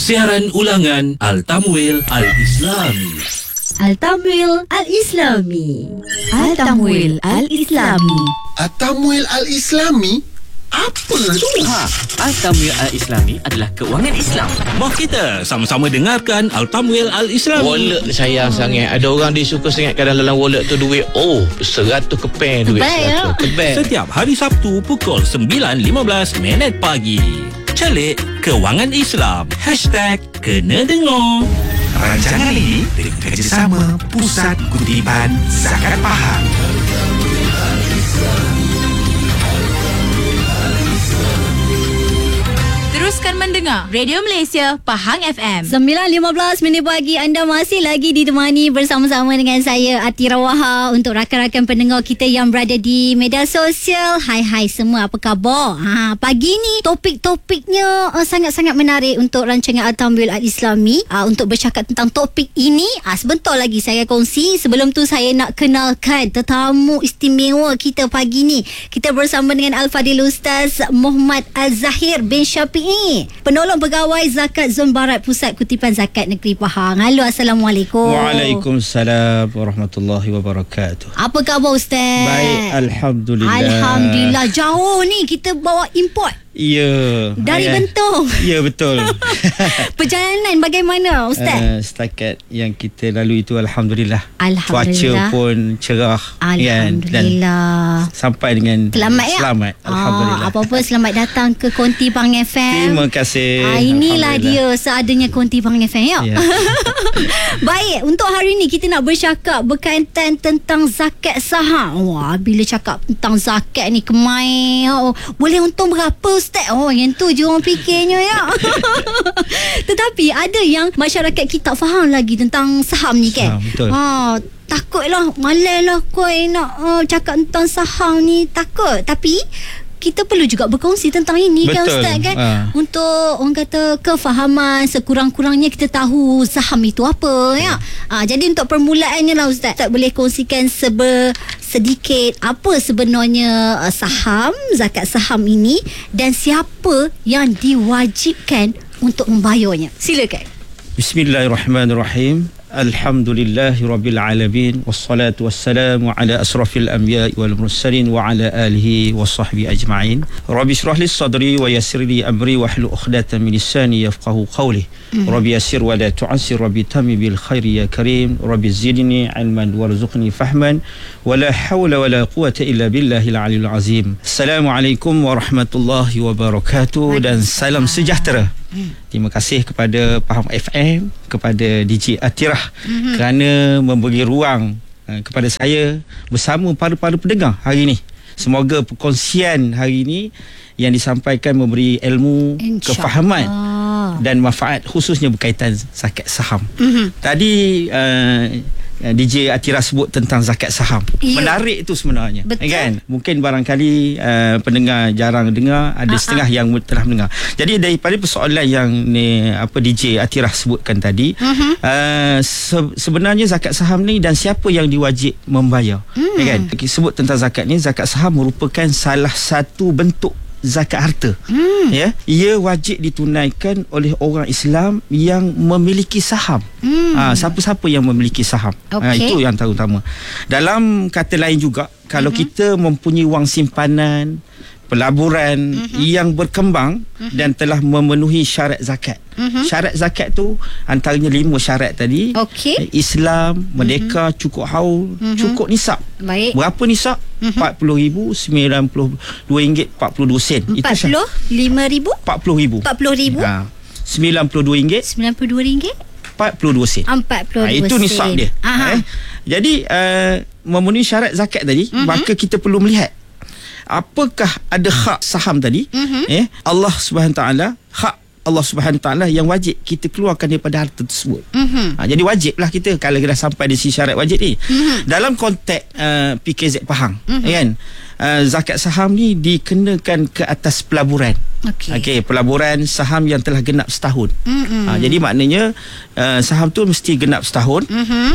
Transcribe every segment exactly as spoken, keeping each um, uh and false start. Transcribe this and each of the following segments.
Siaran ulangan Al-Tamwil Al-Islami. Al-Tamwil Al-Islami. Al-Tamwil Al-Islami. Al-Tamwil Al-Islami? Apa tu? Ha, Al-Tamwil Al-Islami adalah keuangan Islam. Mari kita sama-sama dengarkan Al-Tamwil Al-Islami. Wallet sayang sangat. Ada orang dia suka sangat kadang dalam wallet tu duit. Oh, seratus keping duit seratus. Tebal. Setiap hari Sabtu pukul sembilan lima belas minit pagi. Celik Kewangan Islam. Hashtag Kena Dengar. Rancangan ini dengan kerjasama Pusat Kutipan Zakat Pahang. Teruskan mendengar Radio Malaysia Pahang F M. sembilan lima belas minit pagi, anda masih lagi ditemani bersama-sama dengan saya Atira Wahab. Untuk rakan-rakan pendengar kita yang berada di media sosial, hai-hai semua, apa khabar? Ha, pagi ni topik-topiknya uh, sangat-sangat menarik untuk rancangan Al-Tamwil Al-Islami. Uh, untuk bercakap tentang topik ini, uh, sebentar lagi saya kongsi. Sebelum tu saya nak kenalkan tetamu istimewa kita pagi ni. Kita bersama dengan Al-Fadil Ustaz Muhammad Al-Zahir bin Syafi'i, Penolong Pegawai Zakat Zon Barat Pusat Kutipan Zakat Negeri Pahang. Halo, Assalamualaikum. Waalaikumsalam warahmatullahi wabarakatuh. Apa khabar Ustaz? Baik, Alhamdulillah. Alhamdulillah. Jauh ni kita bawa import. Ya. Dari ayah. Bentong. Ya, betul. Perjalanan bagaimana Ustaz? Uh, setakat yang kita lalui itu Alhamdulillah. Alhamdulillah. Cuaca pun cerah. Alhamdulillah. Dan sampai dengan selamat ya? Selamat. Alhamdulillah. Ah, apa-apa selamat datang ke Konti Pahang F M. Terima kasih. Ah, inilah dia seadanya Konti Pahang F M ya. Ya. Baik, untuk hari ni kita nak bercakap berkaitan tentang zakat saham. Wah, bila cakap tentang zakat ni kemai, oh, boleh untung berapa Ustaz? Oh, yang tu je orang fikirnya ya. Tetapi ada yang masyarakat kita tak faham lagi tentang saham ni kan. Saham, betul. Ha, takutlah, malaslah kau nak uh, cakap tentang saham ni, takut. Tapi kita perlu juga berkongsi tentang ini. Betul. Kan Ustaz kan? Ha. Untuk orang kata kefahaman, sekurang-kurangnya kita tahu saham itu apa ya. Ha, jadi untuk permulaannya lah Ustaz, Ustaz boleh kongsikan sebe sedikit apa sebenarnya uh, saham, zakat saham ini dan siapa yang diwajibkan untuk membayarnya. Silakan. Bismillahirrahmanirrahim. Alhamdulillahi Rabbil Alamin. Wassalatu wassalamu ala asrafil anbiya'i wal mursalin wa ala alihi wa sahbihi ajma'in. Rabbi syrah li sadri wa yassir li amri wa hlul uqdatan min lisani yafqahu qawli. Mm. Rabbi yassir wa la tu'assir. Rabbi tammi bil khairi ya karim. Rabbi zidni ilman warzuqni fahman. Wa la hawla wa la quwata illa billahil aliyil azim. Assalamualaikum warahmatullahi wabarakatuh. Dan salam sejahtera. Terima kasih kepada Pahang F M, kepada D J Atirah mm-hmm. kerana memberi ruang uh, kepada saya bersama para-para pendengar hari ini. Semoga perkongsian hari ini yang disampaikan memberi ilmu, Insya kefahaman Allah. Dan manfaat khususnya berkaitan zakat saham. Mm-hmm. Tadi uh, D J Atira sebut tentang zakat saham. Ya. Menarik itu sebenarnya. Betul. Kan? Mungkin barangkali uh, pendengar jarang dengar, ada uh-huh. setengah yang telah mendengar. Jadi daripada persoalan yang ni apa D J Atira sebutkan tadi, uh-huh. uh, se- sebenarnya zakat saham ni dan siapa yang diwajib membayar. Hmm. Ya kan? Sebut tentang zakat ni, zakat saham merupakan salah satu bentuk zakat harta. Hmm. Ya, ia wajib ditunaikan oleh orang Islam yang memiliki saham. Hmm. Ha, siapa-siapa yang memiliki saham. Okay. Ha, itu yang terutama. Dalam kata lain juga, kalau uh-huh. kita mempunyai wang simpanan, pelaburan uh-huh. yang berkembang uh-huh. dan telah memenuhi syarat zakat. Uh-huh. Syarat zakat tu antaranya lima syarat tadi. Okay. Islam, merdeka, uh-huh. cukup haul, uh-huh. cukup nisab. Baik. Berapa nisab? Uh-huh. empat puluh ribu sembilan puluh dua ringgit empat puluh dua sen. empat puluh lima ribu empat puluh ribu empat puluh ribu ha. sembilan puluh dua ringgit sembilan puluh dua ringgit empat puluh dua sen. empat puluh dua ha, itu nisab dia. Eh. Jadi uh, memenuhi syarat zakat tadi, uh-huh. maka kita perlu melihat apakah ada hak saham tadi. Uh-huh. eh Allah Subhanahu taala, hak Allah Subhanahu taala yang wajib kita keluarkan daripada harta tersebut. Uh-huh. Ha, jadi wajiblah kita kalau dah sampai di sisi syarat wajib ni. Uh-huh. Dalam konteks uh, P K Z Pahang, uh-huh. kan? Uh, zakat saham ni dikenakan ke atas pelaburan. Okey. Okey, pelaburan saham yang telah genap setahun. Uh-huh. Ha, jadi maknanya uh, saham tu mesti genap setahun. Uh-huh.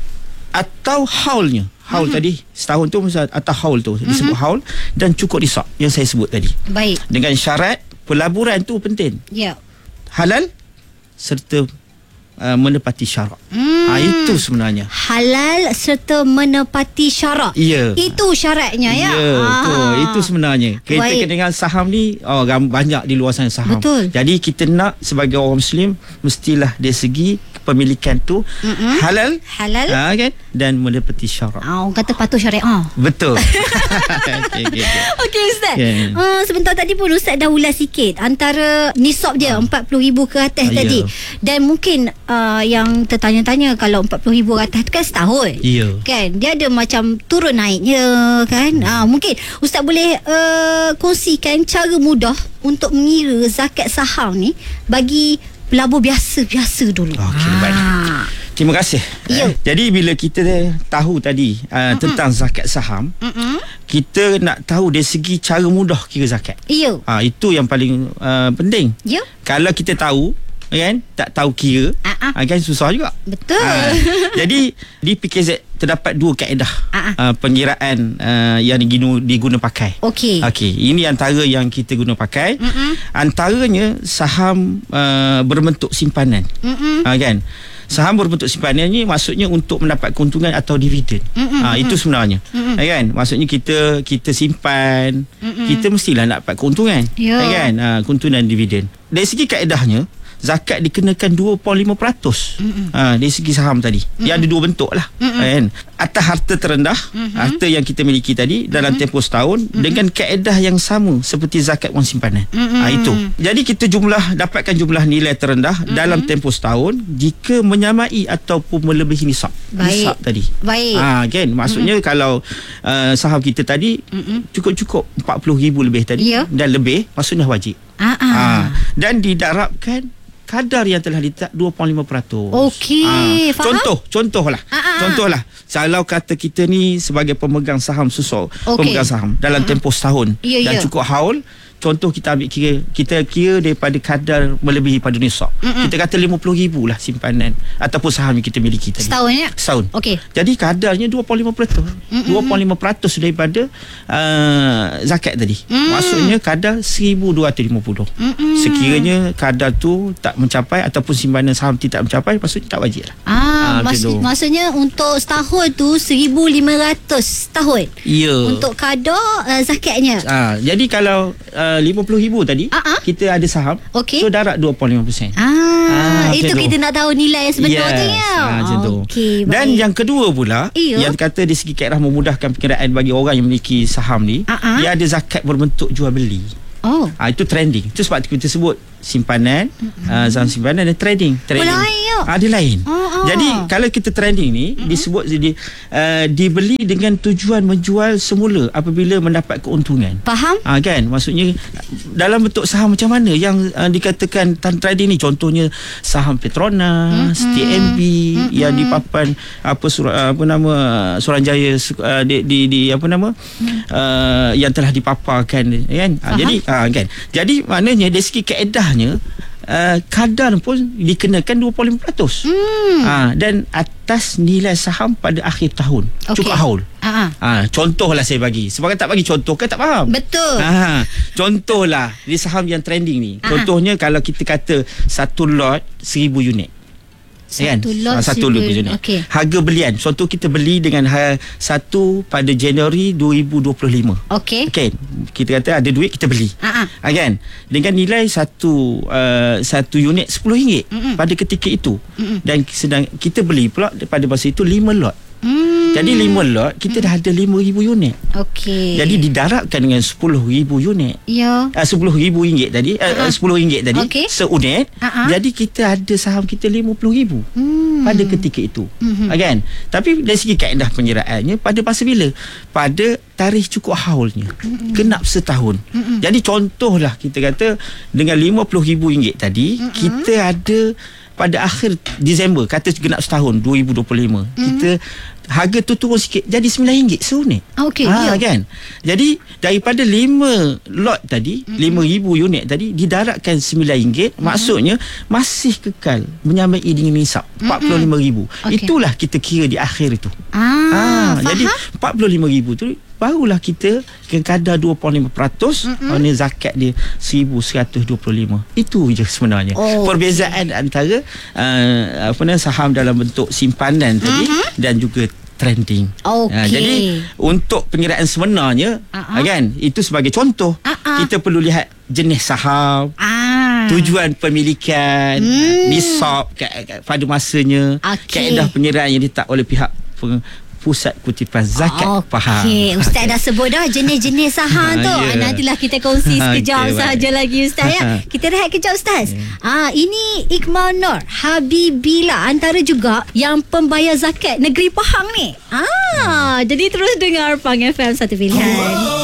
Atau haulnya. Haul uh-huh. tadi setahun tu atau haul tu uh-huh. disebut haul dan cukup nisab yang saya sebut tadi. Baik. Dengan syarat pelaburan tu penting. Ya. Halal serta uh, menepati syarak. Hmm. Ha, itu sebenarnya. Halal serta menepati syarak. Ya. Itu syaratnya ya. Ya, betul. Itu sebenarnya. Kita Baik. dengan saham ni oh, banyak di luar sana saham. Betul. Jadi kita nak sebagai orang Muslim mestilah dari segi kepemilikan tu Mm-mm. halal, halal ha, kan? Dan menepati syarak. Ah, orang kata patuh syariah. Betul. okay, okay, okay. Okey Ustaz. Yeah. Uh, sebentar tadi pun Ustaz dah ulas sikit antara nisab dia uh. empat puluh ribu ke atas uh, tadi. Yeah. Dan mungkin uh, yang tertanya-tanya kalau empat puluh ribu ke atas tu kan setahun. Yeah. Kan dia ada macam turun naiknya kan. Hmm. Uh, mungkin Ustaz boleh uh, kongsikan cara mudah untuk mengira zakat saham ni bagi pelabur biasa-biasa dulu. Okey, baik. Terima kasih. Ya. Jadi bila kita tahu tadi uh, tentang zakat saham, Mm-mm. kita nak tahu dari segi cara mudah kira zakat. Ya. Ah, itu yang paling uh, penting. Ya. Kalau kita tahu, kan, tak tahu kira, uh-uh. kan susah juga. Betul. Ah, jadi di P K Z terdapat dua kaedah uh-uh. uh, pengiraan uh, yang diguna, diguna pakai. Okey. Okey, ini antara yang kita guna pakai. Mm-mm. Antaranya saham uh, berbentuk simpanan. Uh, kan? Saham berbentuk simpanan ni maksudnya untuk mendapat keuntungan atau dividen. Ha, itu sebenarnya. Mm-mm. Kan? Maksudnya kita kita simpan, Mm-mm. kita mestilah nak dapat keuntungan. Ya. Kan? Ha, keuntungan dividen. Dari segi kaedahnya, zakat dikenakan dua puluh lima peratus ha, dari segi saham tadi. Mm-mm. Dia ada dua bentuk lah. Kan? Atas harta terendah, Mm-mm. harta yang kita miliki tadi dalam Mm-mm. tempoh setahun Mm-mm. dengan kaedah yang sama seperti zakat wang simpanan. Ha, itu. Jadi kita jumlah dapatkan jumlah nilai terendah Mm-mm. dalam tempoh setahun jika menyamai ataupun melebihi nisab. Baik. Nisab tadi. Baik. Ha, kan? Maksudnya Mm-mm. kalau uh, saham kita tadi Mm-mm. cukup-cukup empat puluh ribu lebih tadi, ya. Dan lebih maksudnya wajib. Ah, ah. Ha, dan didarabkan kadar yang telah ditetap dua puluh lima peratus. Okey, ha. faham? Contoh, contohlah. Ah, ah, Contohlah, kalau kata kita ni sebagai pemegang saham susah, Okey. pemegang saham dalam tempoh setahun Ya, dan ya. cukup haul, contoh kita ambil kira, kita kira daripada kadar melebihi pada nisab. Mm-mm. Kita kata lima puluh ribu lah simpanan ataupun saham yang kita miliki tadi. Setahun ya? Setahun. Okey. Jadi kadarnya dua puluh lima peratus. dua puluh lima peratus daripada uh, zakat tadi. Mm. Maksudnya kadar seribu dua ratus lima puluh. Mm-mm. Sekiranya kadar tu tak mencapai ataupun simpanan saham tidak mencapai, maksudnya tak wajib lah. Ah, Ah, maksud, macam tu. maksudnya untuk setahun tu seribu lima ratus setahun. Ya. Untuk kadar uh, zakatnya. Ah, jadi kalau uh, lima puluh ribu tadi, Ah, ah. kita ada saham, Okey. so darab dua puluh lima peratus. Ah, Ah, itu macam tu. kita nak tahu nilai yang sebenarnya. Yes. Ah, macam tu. Okey, Dan baik. yang kedua pula, Iyo. yang kata dari segi kaedah memudahkan perkiraan bagi orang yang memiliki saham ni, Ah, ah. dia ada zakat berbentuk jual beli. Oh. Ah, itu trending. Itu sebab kita sebut simpanan, uh, saham simpanan dan trading. Trading. lain ya? Ah, dia lain. Oh, oh. Jadi kalau kita trading ni mm-hmm. disebut jadi uh, dibeli dengan tujuan menjual semula apabila mendapat keuntungan. Faham? Ah, kan? Maksudnya dalam bentuk saham macam mana yang uh, dikatakan tan trading ni, contohnya saham Petronas, mm-hmm. T M B mm-hmm. yang di papan apa surah, apa nama Suruhanjaya uh, di, di di apa nama mm. uh, yang telah dipaparkan, kan? Ah, jadi ah, kan. Jadi maknanya dari segi kaedah Uh, kadar pun dikenakan dua puluh lima peratus. Hmm. Uh, dan atas nilai saham pada akhir tahun. Okay. Cukup haul. Uh-huh. Uh, contohlah saya bagi. Sebab tak bagi contoh kan tak faham. Betul. Uh, contohlah di saham yang trending ni. Uh-huh. Contohnya kalau kita kata satu lot seribu unit. Satu lot ha, satu lot unit. Okay. Harga belian, contoh kita beli dengan harga satu pada Januari dua ribu dua puluh lima. Okey. Okay. Kita kata ada duit, kita beli. Ha, ha, kan? Dengan nilai satu uh, satu unit sepuluh ringgit Mm-mm. pada ketika itu. Mm-mm. Dan sedang kita beli pula pada masa itu lima lot. Hmm. Jadi lima lot kita hmm. dah ada lima ribu unit. Okey. Jadi didarabkan dengan sepuluh ribu unit. Ya. Uh, sepuluh ribu ringgit tadi, uh, uh-huh. sepuluh ringgit tadi okay. seunit. Uh-huh. Jadi kita ada saham kita lima puluh ribu hmm. pada ketika itu. Hmm. Uh, kan? Tapi dari segi kaedah penyerahannya pada masa bila? Pada tarikh cukup haulnya. Hmm. Genap setahun. Hmm. Jadi contohlah kita kata dengan lima puluh ribu ringgit tadi, hmm. kita ada pada akhir Disember, kata genap setahun dua ribu dua puluh lima, mm-hmm. kita harga tu turun sikit jadi sembilan ringgit seunit. Okey, ha, ya. kan? Jadi daripada lima lot tadi, mm-hmm. lima ribu unit tadi didarabkan sembilan ringgit, mm-hmm. maksudnya masih kekal menyamai dengan nisab empat puluh lima ribu. Mm-hmm. Okay. Itulah kita kira di akhir itu. Ah, ha, jadi empat puluh lima ribu tu barulah kita ke kadar dua puluh lima peratus mana zakat dia seribu seratus dua puluh lima. Itu je sebenarnya. Oh, perbezaan okay. antara uh, apa nama saham dalam bentuk simpanan tadi uh-huh. dan juga trending. Okay. Uh, jadi untuk pengiraan sebenarnya uh-huh. kan itu sebagai contoh uh-huh. kita perlu lihat jenis saham, ah. tujuan pemilikan, hmm. nisab pada masanya, okay. kaedah pengiraan yang ditetapkan oleh pihak peng, Pusat Kutipan Zakat oh, Pahang. Okey, Ustaz dah sebut dah jenis-jenis saham tu. yeah. Nantilah kita kongsi sekejap okay, sahaja lagi Ustaz ya. Kita rehat kejap Ustaz. Yeah. Ah, ini Iqmal Nur Habibila antara juga yang pembayar zakat negeri Pahang ni. Ah, yeah. Jadi terus dengar Pahang F M satu pilihan.